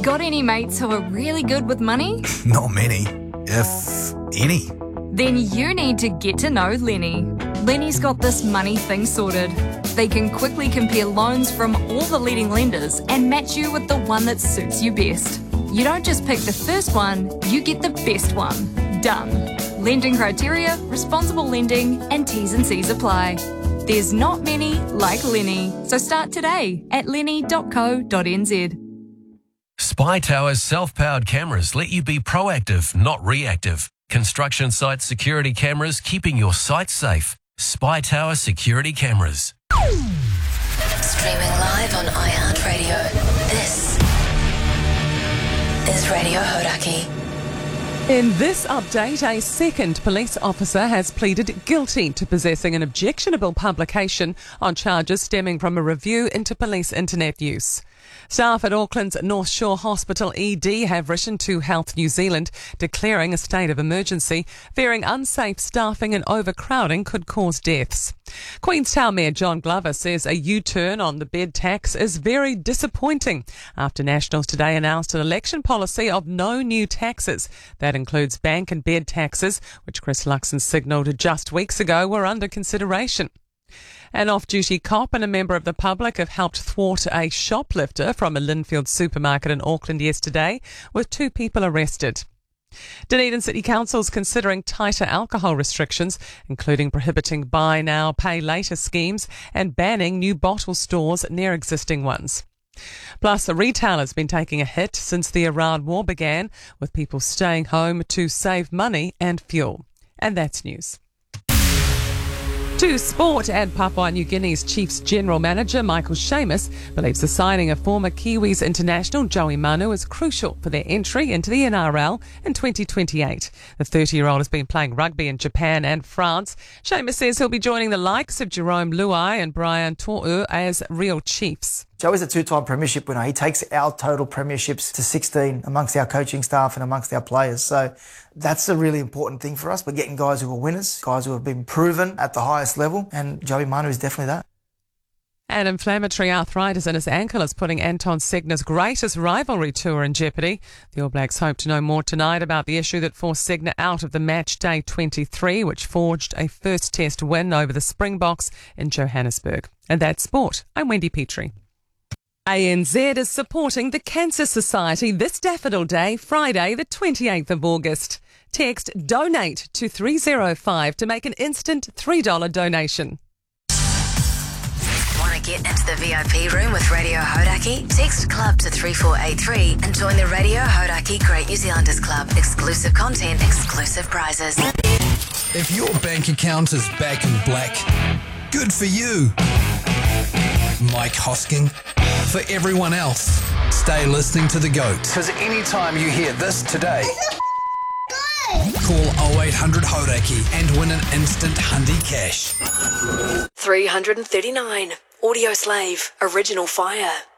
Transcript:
Got any mates who are really good with money? Not many, if any. Then you need to get to know Lenny. Lenny's got this money thing sorted. They can quickly compare loans from all the leading lenders and match you with the one that suits you best. You don't just pick the first one, you get the best one. Done. Lending criteria, responsible lending, and T's and C's apply. There's not many like Lenny, so start today at lenny.co.nz. Spy Tower's self-powered cameras let you be proactive, not reactive. Construction site security cameras keeping your site safe. Spy Tower security cameras. Streaming live on iHeartRadio. This is Radio Hodaki. In this update, a second police officer has pleaded guilty to possessing an objectionable publication on charges stemming from a review into police internet use. Staff at Auckland's North Shore Hospital ED have written to Health New Zealand declaring a state of emergency, fearing unsafe staffing and overcrowding could cause deaths. Queenstown Mayor John Glover says a U-turn on the bed tax is very disappointing after Nationals today announced an election policy of no new taxes. That includes bank and bed taxes, which Chris Luxon signalled just weeks ago were under consideration. An off-duty cop and a member of the public have helped thwart a shoplifter from a Linfield supermarket in Auckland yesterday, with 2 people arrested. Dunedin City Council is considering tighter alcohol restrictions, including prohibiting buy now, pay later schemes and banning new bottle stores near existing ones. Plus, the retail has been taking a hit since the Iran war began, with people staying home to save money and fuel. And that's news. To sport, and Papua New Guinea's Chiefs General Manager Michael Seamus believes the signing of former Kiwis international Joey Manu is crucial for their entry into the NRL in 2028. The 30-year-old has been playing rugby in Japan and France. Seamus says he'll be joining the likes of Jerome Luai and Brian To'u as real Chiefs. Joey's a 2-time premiership winner. He takes our total premierships to 16 amongst our coaching staff and amongst our players. So that's a really important thing for us. We're getting guys who are winners, guys who have been proven at the highest level, and Joey Manu is definitely that. And inflammatory arthritis in his ankle is putting Anton Segner's greatest rivalry tour in jeopardy. The All Blacks hope to know more tonight about the issue that forced Segner out of the match day 23, which forged a first test win over the Springboks in Johannesburg. And that's sport. I'm Wendy Petrie. ANZ is supporting the Cancer Society this Daffodil Day, Friday the 28th of August. Text DONATE to 305 to make an instant $3 donation. Want to get into the VIP room with Radio Hodaki? Text CLUB to 3483 and join the Radio Hodaki Great New Zealanders Club. Exclusive content, exclusive prizes. If your bank account is back in black, good for you. Mike Hosking. For everyone else, stay listening to The GOAT. Because anytime you hear this today, call 0800 Hodaki and win an instant Hundi cash. 339. Audio Slave. Original Fire.